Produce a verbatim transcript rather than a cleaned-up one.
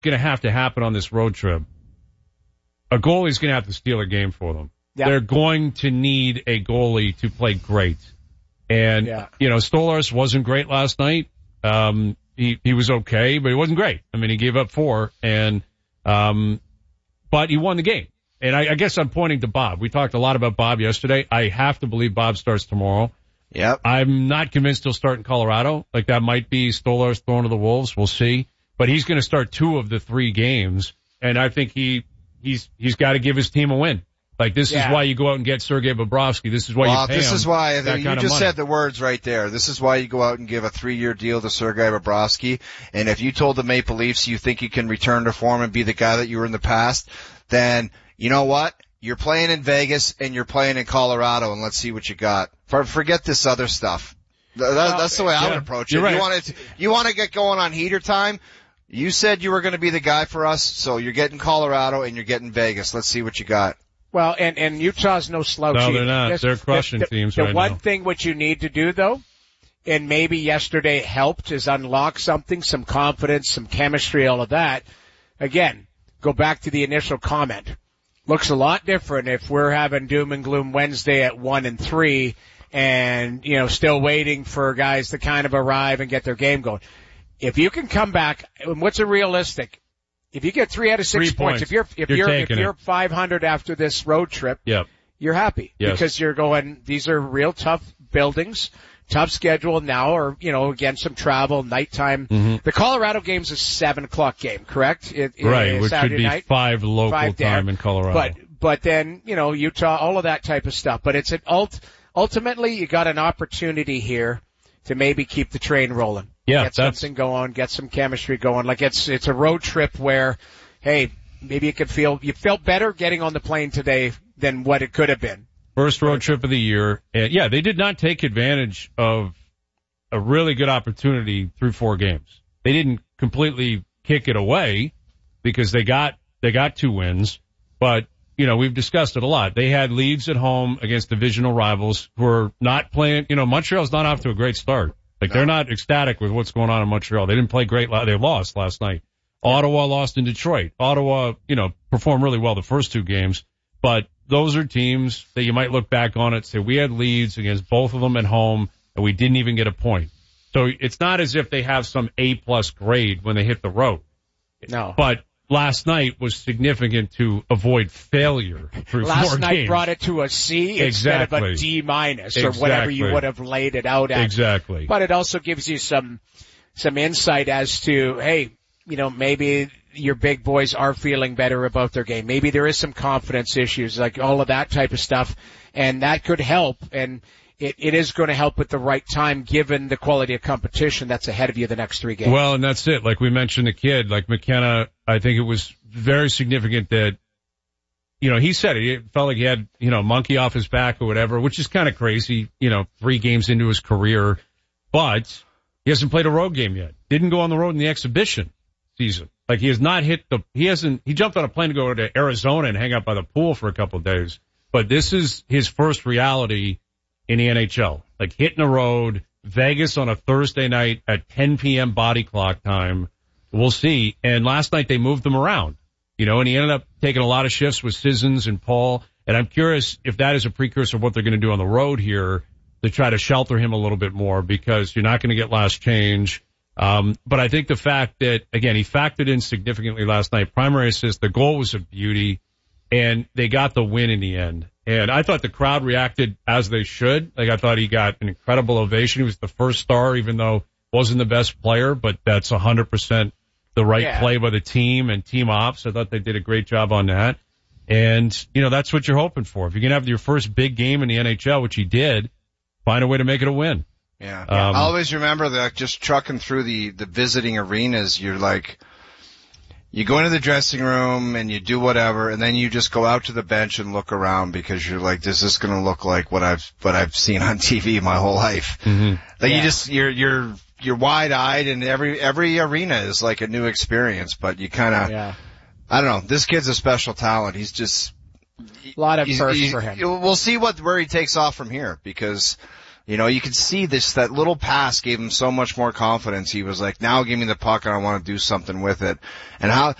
going to have to happen on this road trip, a goalie's going to have to steal a game for them. Yep. They're going to need a goalie to play great. And, yeah. you know, Stolarz wasn't great last night. Um, he, he was okay, but he wasn't great. I mean, he gave up four and, um, but he won the game. And I, I guess I'm pointing to Bob. We talked a lot about Bob yesterday. I have to believe Bob starts tomorrow. Yep. I'm not convinced he'll start in Colorado. Like, that might be Stolarz thrown to the Wolves. We'll see. But he's going to start two of the three games. And I think he, he's, he's got to give his team a win. Like, this yeah. is why you go out and get Sergei Bobrovsky. This is why well, you pay this him is why, that you kind just of money. said the words right there. This is why you go out and give a three-year deal to Sergei Bobrovsky. And if you told the Maple Leafs you think you can return to form and be the guy that you were in the past, then you know what? You're playing in Vegas and you're playing in Colorado, and let's see what you got. For, forget this other stuff. That, well, that's the way I yeah, would approach it. Right. You want to, you want to get going on heater time? You said you were going to be the guy for us, so you're getting Colorado and you're getting Vegas. Let's see what you got. Well, and, and Utah's no slouch. No, they're not. Just, they're crushing the, teams the right now. The one thing what you need to do, though, and maybe yesterday helped, is unlock something, some confidence, some chemistry, all of that. Again, go back to the initial comment. Looks a lot different if we're having doom and gloom Wednesday at one and three and, you know, still waiting for guys to kind of arrive and get their game going. If you can come back, and what's a realistic? If you get three out of six three points, points, if you're if you're, you're if you're it. five hundred after this road trip, yep. you're happy yes. because you're going. These are real tough buildings, tough schedule now, or you know, again some travel, nighttime. Mm-hmm. The Colorado game's a seven o'clock game, correct? It, right, it, which Saturday would be night, five local five time there. in Colorado. But but then you know Utah, all of that type of stuff. But it's an ult. Ultimately, you got an opportunity here to maybe keep the train rolling. Yeah, get that's... something going, get some chemistry going. Like it's it's a road trip where, hey, maybe you could feel you felt better getting on the plane today than what it could have been. First road trip of the year. And yeah, they did not take advantage of a really good opportunity through four games. They didn't completely kick it away because they got they got two wins, but you know, we've discussed it a lot. They had leads at home against divisional rivals who are not playing, you know, Montreal's not off to a great start. Like, no. They're not ecstatic with what's going on in Montreal. They didn't play great. They lost last night. Ottawa lost in Detroit. Ottawa, you know, performed really well the first two games, but those are teams that you might look back on it, say we had leads against both of them at home and we didn't even get a point. So it's not as if they have some A plus grade when they hit the road. No. But last night was significant to avoid failure through last four night games. Brought it to a C exactly. instead of a D minus or exactly. whatever you would have laid it out at. Exactly. But it also gives you some, some insight as to, hey, you know, maybe your big boys are feeling better about their game. Maybe there is some confidence issues, like all of that type of stuff, and that could help. And it, it is going to help at the right time, given the quality of competition that's ahead of you the next three games. Well, and that's it. Like we mentioned, the kid, like McKenna, I think it was very significant that, you know, he said it. It felt like he had, you know, monkey off his back or whatever, which is kind of crazy, you know, three games into his career. But he hasn't played a road game yet. Didn't go on the road in the exhibition season. Like he has not hit the, he hasn't, he jumped on a plane to go to Arizona and hang out by the pool for a couple of days. But this is his first reality in the N H L. Like hitting the road, Vegas on a Thursday night at ten p.m. body clock time. We'll see. And last night they moved them around, you know, and he ended up taking a lot of shifts with Sissons and Paul. And I'm curious if that is a precursor of what they're going to do on the road here to try to shelter him a little bit more, because you're not going to get last change. Um, but I think the fact that, again, he factored in significantly last night, primary assist, the goal was a beauty, and they got the win in the end. And I thought the crowd reacted as they should. Like, I thought he got an incredible ovation. He was the first star, even though wasn't the best player, but that's one hundred percent the right yeah. play by the team and team ops. I thought they did a great job on that. And, you know, that's what you're hoping for. If you're going to have your first big game in the N H L, which he did, find a way to make it a win. Yeah. Um, I always remember that just trucking through the, the visiting arenas, you're like, you go into the dressing room and you do whatever, and then you just go out to the bench and look around because you're like, this is going to look like what I've, what I've seen on T V my whole life. Mm-hmm. Like yeah. you just, you're, you're, you're wide eyed, and every, every arena is like a new experience, but you kind of, yeah. I don't know, this kid's a special talent. He's just, a lot of he's, firsts he's, for him. We'll see what, where he takes off from here, because, You know, you could see this, that little pass gave him so much more confidence. He was like, now give me the puck and I want to do something with it. And how,